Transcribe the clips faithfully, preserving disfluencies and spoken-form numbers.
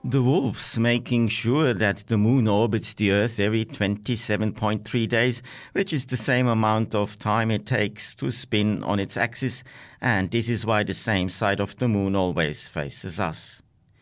The wolves making sure that the moon orbits the Earth every twenty-seven point three days, which is the same amount of time it takes to spin on its axis, and this is why the same side of the moon always faces us.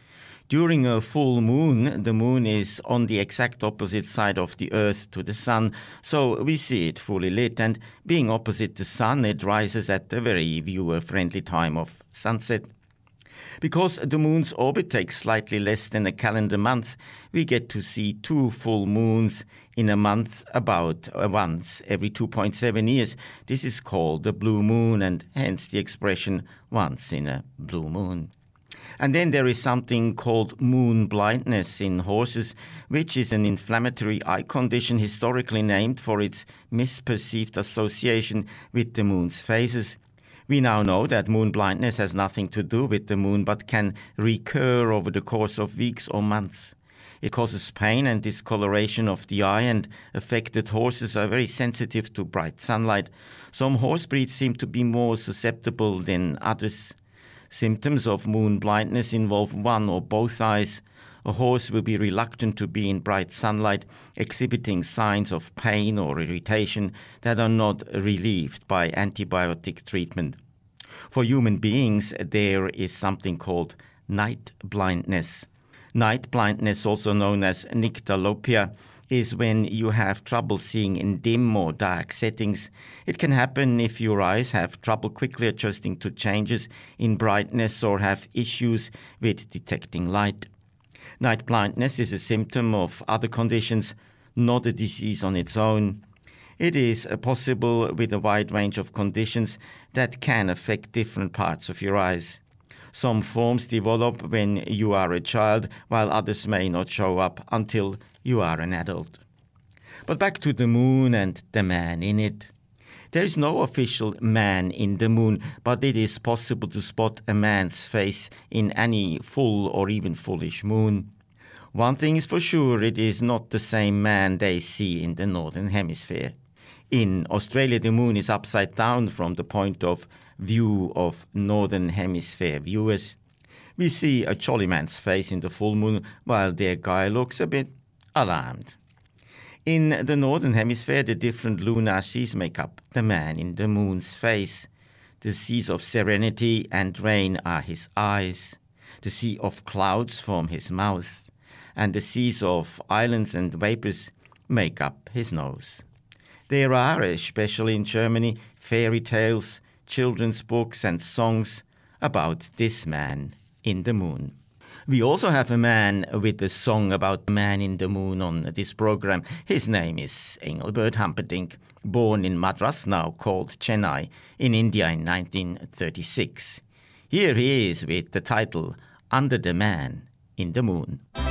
During a full moon, the moon is on the exact opposite side of the Earth to the sun, so we see it fully lit, and being opposite the sun, it rises at the very viewer-friendly time of sunset. Because the moon's orbit takes slightly less than a calendar month, we get to see two full moons in a month about once every two point seven years. This is called the blue moon, and hence the expression once in a blue moon. And then there is something called moon blindness in horses, which is an inflammatory eye condition historically named for its misperceived association with the moon's phases. We now know that moon blindness has nothing to do with the moon but can recur over the course of weeks or months. It causes pain and discoloration of the eye, and affected horses are very sensitive to bright sunlight. Some horse breeds seem to be more susceptible than others. Symptoms of moon blindness involve one or both eyes. A horse will be reluctant to be in bright sunlight, exhibiting signs of pain or irritation that are not relieved by antibiotic treatment. For human beings, there is something called night blindness. Night blindness, also known as nyctalopia, is when you have trouble seeing in dim or dark settings. It can happen if your eyes have trouble quickly adjusting to changes in brightness or have issues with detecting light. Night blindness is a symptom of other conditions, not a disease on its own. It is possible with a wide range of conditions that can affect different parts of your eyes. Some forms develop when you are a child, while others may not show up until you are an adult. But back to the moon and the man in it. There is no official man in the moon, but it is possible to spot a man's face in any full or even fullish moon. One thing is for sure, it is not the same man they see in the Northern Hemisphere. In Australia, the moon is upside down from the point of view of Northern Hemisphere viewers. We see a jolly man's face in the full moon, while their guy looks a bit alarmed. In the Northern Hemisphere, the different lunar seas make up the man in the moon's face. The seas of serenity and rain are his eyes. The sea of clouds form his mouth. And the seas of islands and vapors make up his nose. There are, especially in Germany, fairy tales, children's books and songs about this man in the moon. We also have a man with a song about the man in the moon on this program. His name is Engelbert Humperdinck, born in Madras, now called Chennai, in India in nineteen thirty-six. Here he is with the title Under the Man in the Moon.